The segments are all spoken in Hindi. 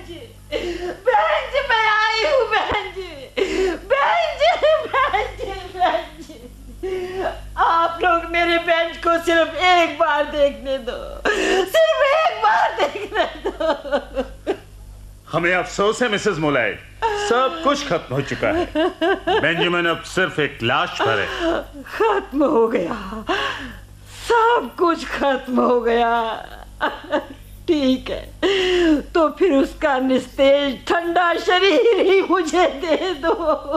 बहन जी मैं आई हूँ बहन जी, बहन जी, बहन जी, बहन जी। आप लोग मेरे बेंच को सिर्फ एक बार देखने दो, सिर्फ एक बार देखने दो। हमें अफसोस है मिसेस मोलाई, सब कुछ खत्म हो चुका है। बेंजामिन अब सिर्फ एक लाश पर है। खत्म हो गया, सब कुछ खत्म हो गया। ठीक है, तो फिर उसका निस्तेज ठंडा शरीर ही मुझे दे दो।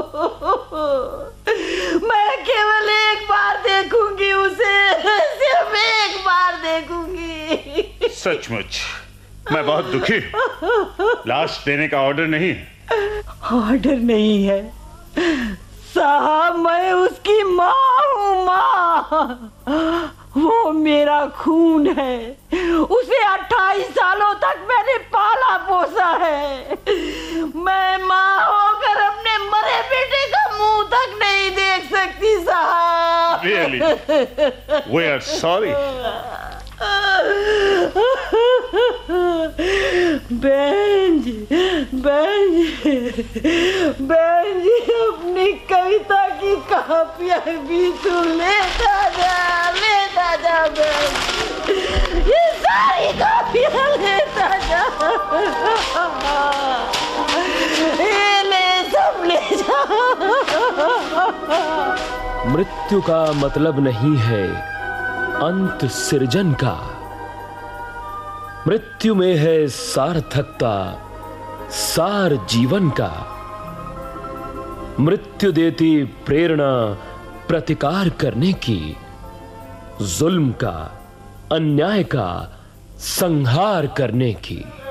मैं केवल एक बार देखूंगी उसे, सिर्फ एक बार देखूंगी। सचमुच मैं बहुत दुखी हूँ। लाश देने का ऑर्डर नहीं है। ऑर्डर नहीं है साहब, मैं उसकी माँ हूँ, माँ। वो मेरा खून है, उसे 28 सालों तक मैंने पाला पोसा है। मैं माँ होकर अपने मरे बेटे का मुंह तक नहीं देख सकती साहब। Really? We are sorry. बहन जी, बहन जी, बहन जी, अपनी कविता की कापियाँ भी तू लेता जा बहन, ये सारी कापियाँ लेता जा, ये ले सब ले जा। मृत्यु का मतलब नहीं है अंत सृजन का, मृत्यु में है सार्थकता, सार जीवन का। मृत्यु देती प्रेरणा प्रतिकार करने की, जुल्म का, अन्याय का संहार करने की।